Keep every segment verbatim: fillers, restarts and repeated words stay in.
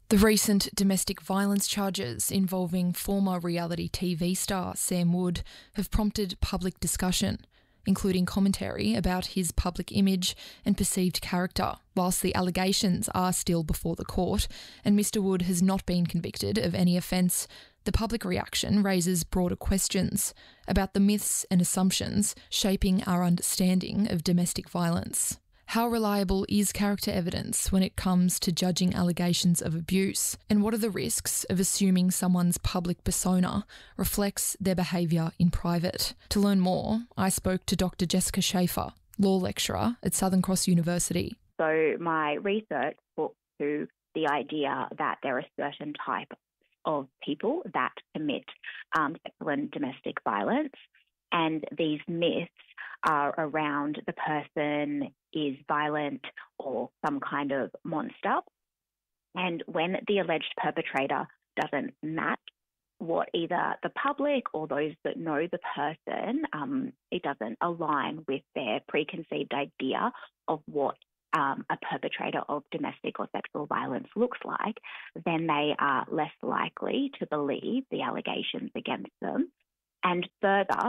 The recent domestic violence charges involving former reality T V star Sam Wood have prompted public discussion, including commentary about his public image and perceived character. Whilst the allegations are still before the court and Mister Wood has not been convicted of any offence, the public reaction raises broader questions about the myths and assumptions shaping our understanding of domestic violence. How reliable is character evidence when it comes to judging allegations of abuse? And what are the risks of assuming someone's public persona reflects their behaviour in private? To learn more, I spoke to Doctor Jessica Schaefer, law lecturer at Southern Cross University. So my research talks to the idea that there are certain types of people that commit um, sexual and domestic violence, and these myths are around the person is violent or some kind of monster. And when the alleged perpetrator doesn't match what either the public or those that know the person, um, it doesn't align with their preconceived idea of what um, a perpetrator of domestic or sexual violence looks like, then they are less likely to believe the allegations against them. And further,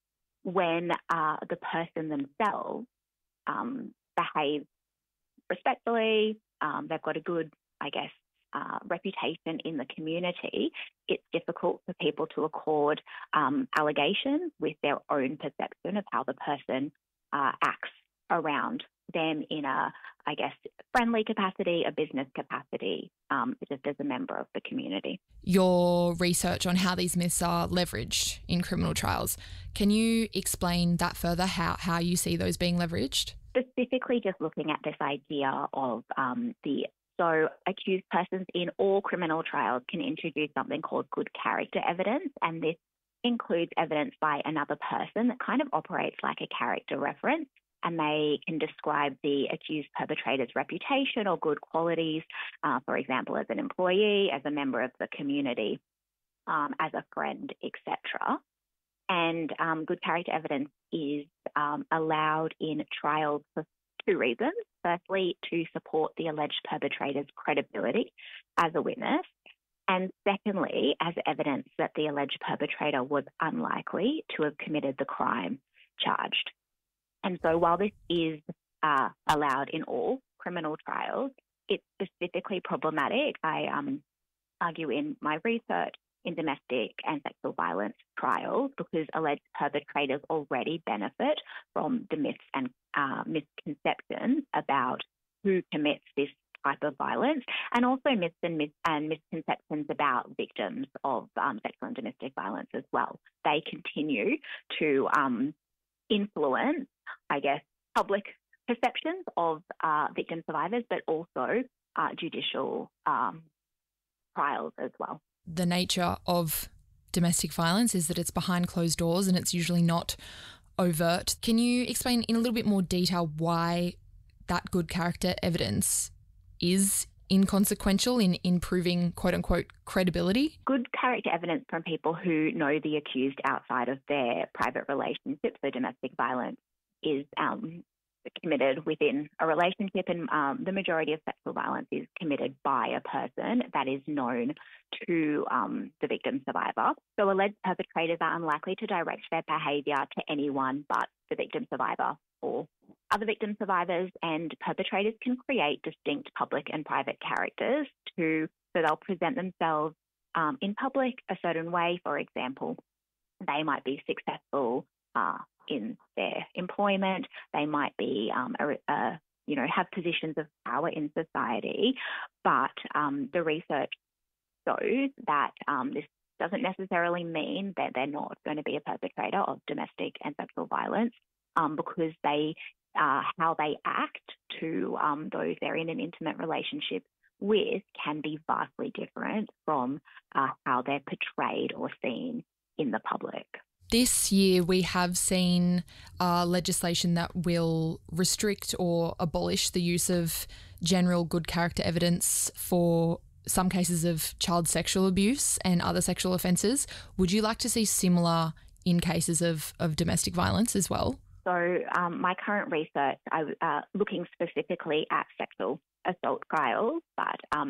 when uh, the person themselves um, behaves respectfully, um, they've got a good, I guess, uh, reputation in the community, it's difficult for people to accord um, allegations with their own perception of how the person uh, acts around them in a, I guess, friendly capacity, a business capacity, um, just as a member of the community. Your research on how these myths are leveraged in criminal trials, can you explain that further, how, how you see those being leveraged? Specifically just looking at this idea of um, the so accused persons in all criminal trials can introduce something called good character evidence, and this includes evidence by another person that kind of operates like a character reference, and they can describe the accused perpetrator's reputation or good qualities, uh, for example, as an employee, as a member of the community, um, as a friend, et cetera. And um, good character evidence is um, allowed in trials for two reasons. Firstly, to support the alleged perpetrator's credibility as a witness, and secondly, as evidence that the alleged perpetrator was unlikely to have committed the crime charged. And so while this is uh, allowed in all criminal trials, it's specifically problematic, I um, argue in my research, in domestic and sexual violence trials, because alleged perpetrators already benefit from the myths and uh, misconceptions about who commits this type of violence, and also myths and, myths and misconceptions about victims of um, sexual and domestic violence as well. They continue to um, influence, I guess, public perceptions of uh, victim survivors, but also uh, judicial um, trials as well. The nature of domestic violence is that it's behind closed doors and it's usually not overt. Can you explain in a little bit more detail why that good character evidence is inconsequential in improving quote-unquote credibility? Good character evidence from people who know the accused outside of their private relationships, so domestic violence, is um, committed within a relationship, and um, the majority of sexual violence is committed by a person that is known to um, the victim survivor. So alleged perpetrators are unlikely to direct their behaviour to anyone but the victim survivor or other victim survivors, and perpetrators can create distinct public and private characters to, so they'll present themselves um, in public a certain way. For example, they might be successful uh, in their employment, they might be, um, a, a, you know, have positions of power in society, but um, the research shows that um, this doesn't necessarily mean that they're not going to be a perpetrator of domestic and sexual violence, um, because they, uh, how they act to um, those they're in an intimate relationship with can be vastly different from uh, how they're portrayed or seen in the public. This year we have seen uh, legislation that will restrict or abolish the use of general good character evidence for some cases of child sexual abuse and other sexual offences. Would you like to see similar in cases of, of domestic violence as well? So um, my current research, I uh, looking specifically at sexual assault trials, but um,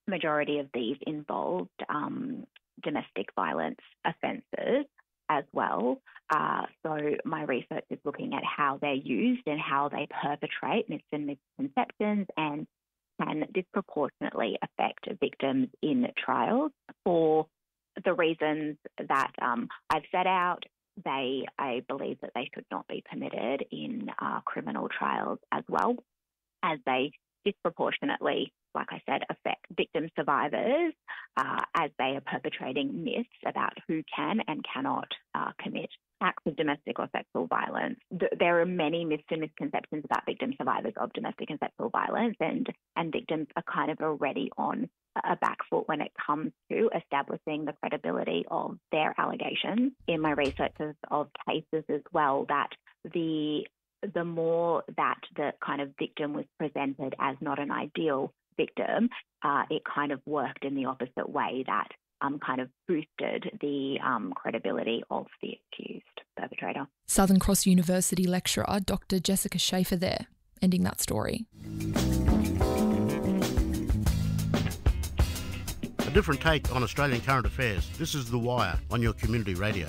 majority of these involved um, domestic violence offences as well. Uh, so my research is looking at how they're used and how they perpetrate myths and misconceptions and can disproportionately affect victims in trials. For the reasons that um, I've set out, they, I believe that they should not be permitted in uh, criminal trials as well, as they disproportionately, like I said, affect victim survivors uh, as they are perpetrating myths about who can and cannot uh, commit acts of domestic or sexual violence. There are many myths and misconceptions about victim survivors of domestic and sexual violence, and, and victims are kind of already on a back foot when it comes to establishing the credibility of their allegations. In my research of, of cases as well, that the the more that the kind of victim was presented as not an ideal victim, uh, it kind of worked in the opposite way, that um, kind of boosted the um, credibility of the accused perpetrator. Southern Cross University lecturer Doctor Jessica Schaefer there, ending that story. A different take on Australian current affairs. This is The Wire on your community radio.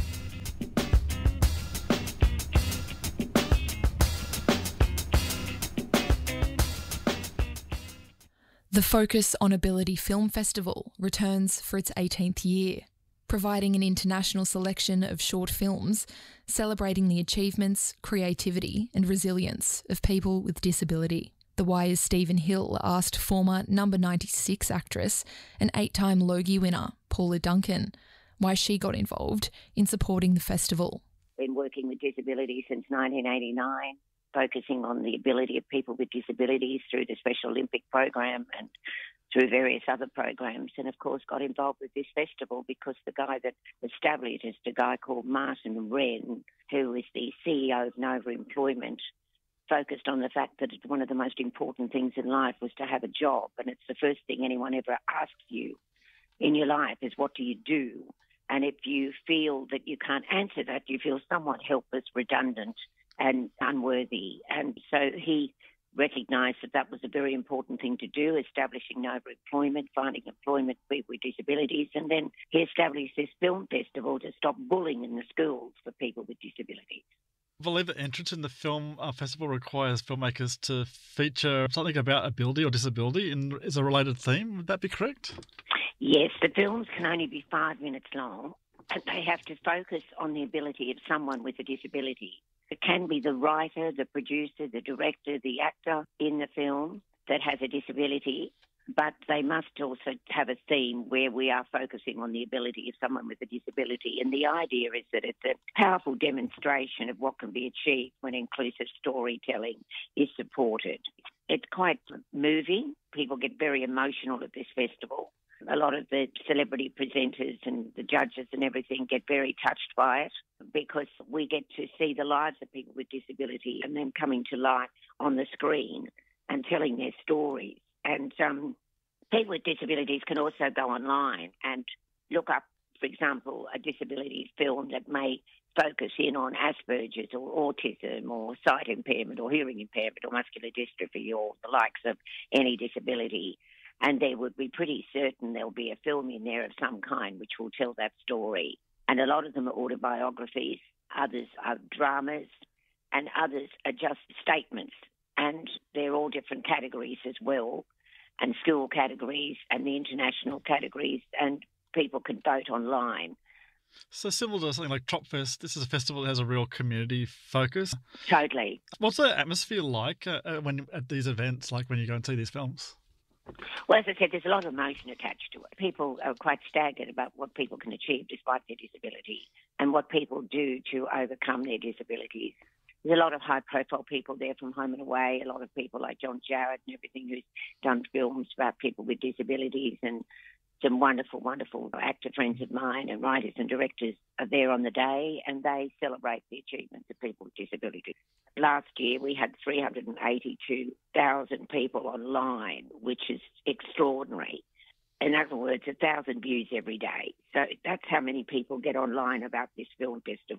The Focus on Ability Film Festival returns for its eighteenth year, providing an international selection of short films celebrating the achievements, creativity and resilience of people with disability. The Wire's Stephen Hill asked former number ninety-six actress and eight-time Logie winner Paula Duncan why she got involved in supporting the festival. Been working with disability since nineteen eighty-nine. Focusing on the ability of people with disabilities through the Special Olympic program and through various other programs, and of course got involved with this festival because the guy that established it is a guy called Martin Wren, who is the C E O of Nova Employment, focused on the fact that one of the most important things in life was to have a job, and it's the first thing anyone ever asks you in your life is, what do you do? And if you feel that you can't answer that, you feel somewhat helpless, redundant and unworthy. And so he recognised that that was a very important thing to do, establishing Nova Employment, finding employment for people with disabilities, and then he established this film festival to stop bullying in the schools for people with disabilities. I believe that entrance in the film uh, festival requires filmmakers to feature something about ability or disability and is a related theme. Would that be correct? Yes, the films can only be five minutes long, and they have to focus on the ability of someone with a disability. It can be the writer, the producer, the director, the actor in the film that has a disability, but they must also have a theme where we are focusing on the ability of someone with a disability. And the idea is that it's a powerful demonstration of what can be achieved when inclusive storytelling is supported. It's quite moving. People get very emotional at this festival. A lot of the celebrity presenters and the judges and everything get very touched by it because we get to see the lives of people with disability and them coming to life on the screen and telling their stories. And um, people with disabilities can also go online and look up, for example, a disability film that may focus in on Asperger's or autism or sight impairment or hearing impairment or muscular dystrophy or the likes of any disability. And they would be pretty certain there'll be a film in there of some kind which will tell that story. And a lot of them are autobiographies, others are dramas, and others are just statements. And they're all different categories as well, and school categories and the international categories, and people can vote online. So similar to something like Tropfest, this is a festival that has a real community focus. Totally. What's the atmosphere like uh, when at these events, like when you go and see these films? Well, as I said, there's a lot of emotion attached to it. People are quite staggered about what people can achieve despite their disability and what people do to overcome their disabilities. There's a lot of high-profile people there from home and away, a lot of people like John Jarrett and everything who's done films about people with disabilities, and some wonderful, wonderful actor friends of mine and writers and directors are there on the day, and they celebrate the achievements of people with disabilities. Last year, we had three hundred eighty-two thousand people online, which is extraordinary. In other words, a thousand views every day. So that's how many people get online about this film festival.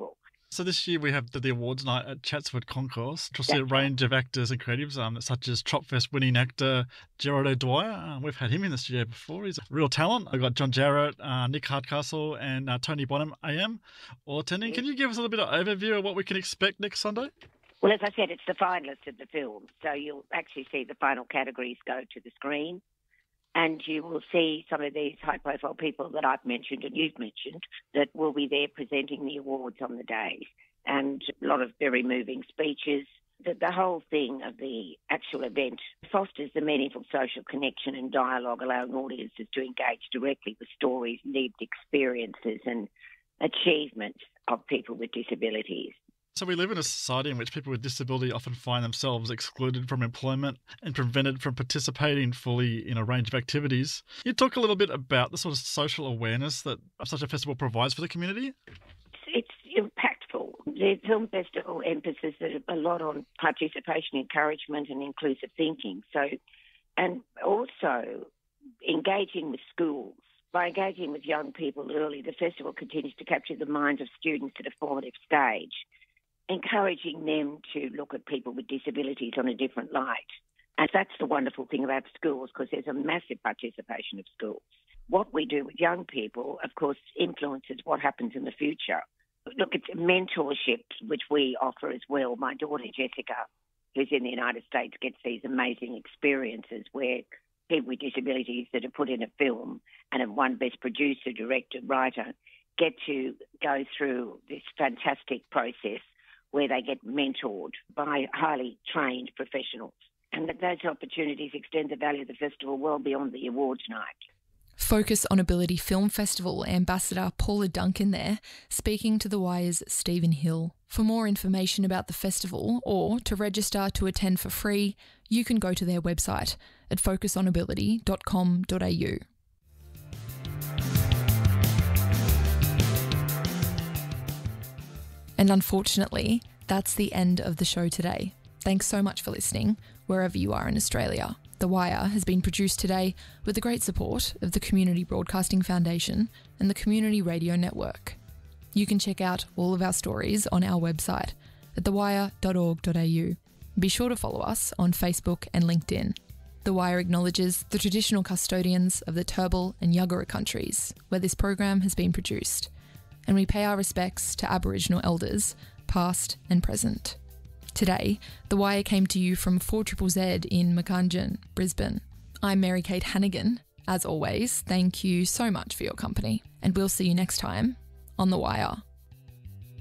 So this year we have the, the awards night at Chatswood Concourse. You'll see a That's range of actors and creatives, um, such as Tropfest winning actor Gerard O'Dwyer. Uh, we've had him in the studio before. He's a real talent. I've got John Jarratt, uh, Nick Hardcastle and uh, Tony Bonham A M all attending. Can you give us a little bit of overview of what we can expect next Sunday? Well, as I said, it's the finalists of the film, so you'll actually see the final categories go to the screen, and you will see some of these high-profile people that I've mentioned and you've mentioned that will be there presenting the awards on the day, and a lot of very moving speeches. The, the whole thing of the actual event fosters the meaningful social connection and dialogue, allowing audiences to engage directly with stories, lived experiences and achievements of people with disabilities. So we live in a society in which people with disability often find themselves excluded from employment and prevented from participating fully in a range of activities. Can you talk a little bit about the sort of social awareness that such a festival provides for the community? It's impactful. The film festival emphasizes a lot on participation, encouragement and inclusive thinking. So, and also engaging with schools. By engaging with young people early, the festival continues to capture the minds of students at a formative stage, encouraging them to look at people with disabilities on a different light. And that's the wonderful thing about schools, because there's a massive participation of schools. What we do with young people, of course, influences what happens in the future. Look, it's mentorship, which we offer as well. My daughter, Jessica, who's in the United States, gets these amazing experiences where people with disabilities that are put in a film and have won Best Producer, Director, Writer, get to go through this fantastic process where they get mentored by highly trained professionals. And that those opportunities extend the value of the festival well beyond the awards night. Focus on Ability Film Festival Ambassador Paula Duncan there, speaking to The Wire's Stephen Hill. For more information about the festival or to register to attend for free, you can go to their website at focus on ability dot com dot a u. And unfortunately, that's the end of the show today. Thanks so much for listening, wherever you are in Australia. The Wire has been produced today with the great support of the Community Broadcasting Foundation and the Community Radio Network. You can check out all of our stories on our website at the wire dot org dot a u. Be sure to follow us on Facebook and LinkedIn. The Wire acknowledges the traditional custodians of the Turrbal and Yuggera countries where this program has been produced, and we pay our respects to Aboriginal elders, past and present. Today, The Wire came to you from four Z Z Z in Mukangin, Brisbane. I'm Mary Kate Hannigan. As always, thank you so much for your company, and we'll see you next time on The Wire.